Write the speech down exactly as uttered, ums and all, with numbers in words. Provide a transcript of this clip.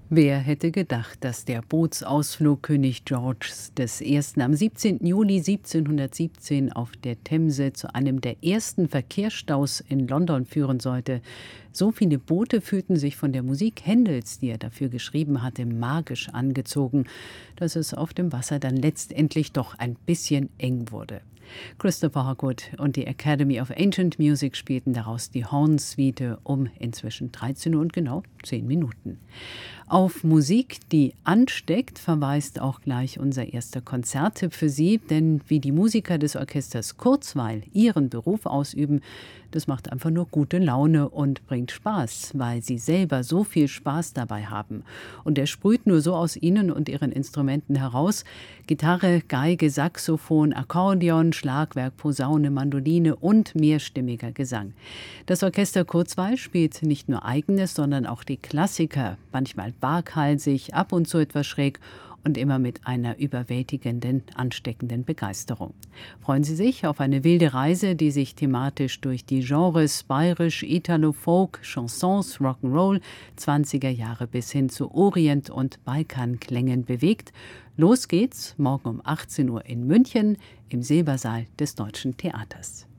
Wer hätte gedacht, dass der Bootsausflug König Georges des Ersten am siebzehnten Juli siebzehnhundertsiebzehn auf der Themse zu einem der ersten Verkehrsstaus in London führen sollte? So viele Boote fühlten sich von der Musik Händels, die er dafür geschrieben hatte, magisch angezogen, dass es auf dem Wasser dann letztendlich doch ein bisschen eng wurde. Christopher Hogwood und die Academy of Ancient Music spielten daraus die Horn-Suite um inzwischen dreizehn Uhr und genau zehn Minuten. Auf Musik, die ansteckt, verweist auch gleich unser erster Konzerttipp für Sie, denn wie die Musiker des Orchesters Kurzweil ihren Beruf ausüben, das macht einfach nur gute Laune und bringt Spaß, weil sie selber so viel Spaß dabei haben. Und der sprüht nur so aus ihnen und ihren Instrumenten heraus. Gitarre, Geige, Saxophon, Akkordeon, Schlagwerk, Posaune, Mandoline und mehrstimmiger Gesang. Das Orchester Kurzweil spielt nicht nur eigenes, sondern auch die Klassiker, manchmal waghalsig, ab und zu etwas schräg und immer mit einer überwältigenden, ansteckenden Begeisterung. Freuen Sie sich auf eine wilde Reise, die sich thematisch durch die Genres Bayerisch, Italo-Folk, Chansons, Rock'n'Roll, zwanziger Jahre bis hin zu Orient- und Balkanklängen bewegt. Los geht's morgen um achtzehn Uhr in München im Silbersaal des Deutschen Theaters.